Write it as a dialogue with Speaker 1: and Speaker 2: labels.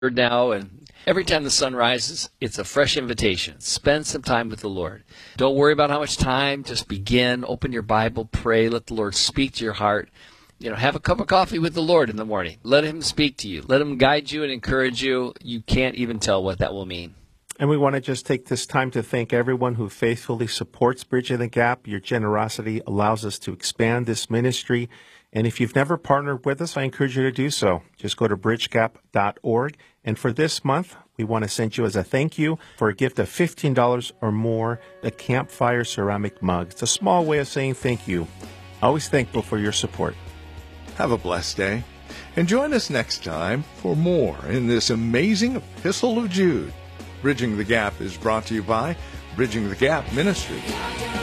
Speaker 1: now, and every time the sun rises, it's a fresh invitation. Spend some time with the Lord. Don't worry about how much time. Just begin. Open your Bible. Pray. Let the Lord speak to your heart. Have a cup of coffee with the Lord in the morning. Let him speak to you. Let him guide you and encourage you. You can't even tell what that will mean.
Speaker 2: And we want to just take this time to thank everyone who faithfully supports Bridging the Gap. Your generosity allows us to expand this ministry. And if you've never partnered with us, I encourage you to do so. Just go to bridgegap.org. And for this month, we want to send you as a thank you for a gift of $15 or more, a Campfire ceramic mug. It's a small way of saying thank you. Always thankful for your support.
Speaker 3: Have a blessed day. And join us next time for more in this amazing Epistle of Jude. Bridging the Gap is brought to you by Bridging the Gap Ministries.